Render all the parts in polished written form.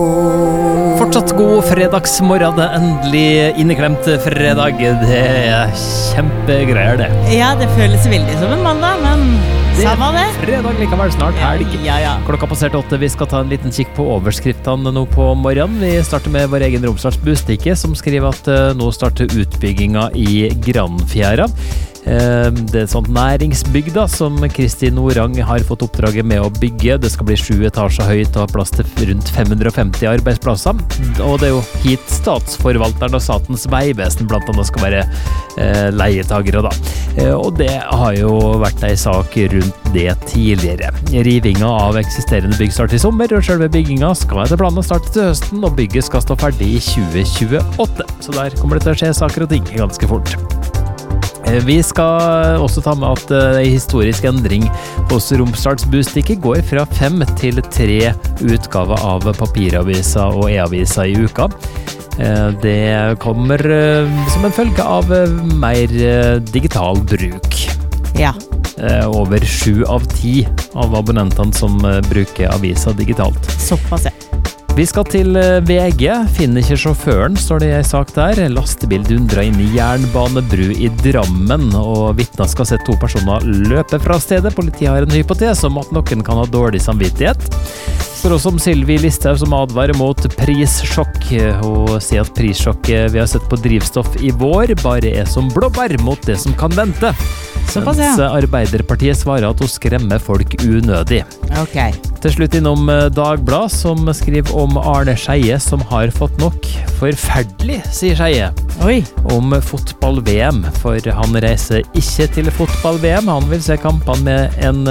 Fortsatt god fredagsmorgen, det endelig inneklemt fredag. Det kjempegreier det. Ja, det føles veldig som en mandag, men samme det. Fredag likevel, snart helg. Ja. Klokka passert 8, vi skal ta en liten kikk på overskriftene nå på morgenen. Vi starter med vår egen Romsdals Bustikke, som skriver at nå starter utbygginga i Granfjæra. Det er et sånt næringsbygg da, som Kristi Norang har fått oppdraget med å bygge. Det skal bli 7 etasjer høyt og ha plass til rundt 550 arbeidsplasser. Og det er jo hit statsforvalteren og Statens vegvesen blant annet skal være leietagere da. Og det har jo vært en sak rundt det tidligere. Rivinga av eksisterende bygg starter i sommer, og selve bygginga skal etter planen starte til høsten, og bygget skal stå ferdig i 2028. Så der kommer det til å skje saker og ting ganske fort. Vi skal også ta med at en historisk endring hos Romsdals Bustikke går fra 5 til 3 utgaver av papiravisa og e-avisa i uka. Det kommer som en følge av mer digital bruk. Ja. Over 7 av 10 av abonnentene som bruker avisa digitalt. Såpass, ja. Vi skal til VG, finner ikke sjåføren, står det i en sak der. Lastebil dundret inn i jernbanebru i Drammen, og vittner skal se 2 personer løpe fra stedet. Politiet har en hypotese om at noen kan ha dårlig samvittighet. For oss som Sylvi Listhaug som advarer mot prissjokk. Hun sier at prissjokket vi har sett på drivstoff i vår bare er som blåbær mot det som kan vente. Såpass, ja. Mens Arbeiderpartiet svarer at hun skremmer folk unødig. Ok. Til slutt innom Dagbladet, som skriver om Arne Skeie som har fått nok. Forferdelig, sier Skeie. Oi. Om fotball-VM, for han reiser ikke til fotball-VM. Han vil se kampene med en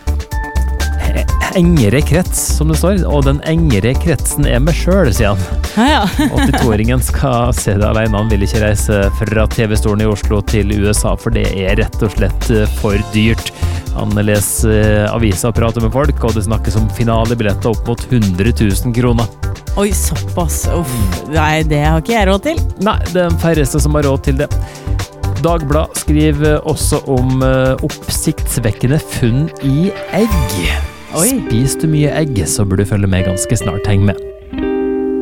engere krets, som det står, og den engere kretsen er meg selv, sier han. Ja. 82-åringen skal se det alene, han vil ikke reise fra TV-stolen i Oslo til USA, for det er rett og slett for dyrt. Han leser aviser og prater med folk, og det snakkes om finalebilletter opp mot 100 000 kroner. Oi, såpass. Uff. Nei, det har ikke jeg råd til. Nei, det er den færreste som har råd til det. Dagbladet skriver også om oppsiktsvekkende funn i egg. Oi. Spis du mye egg, så burde du følge med ganske snart. Heng med.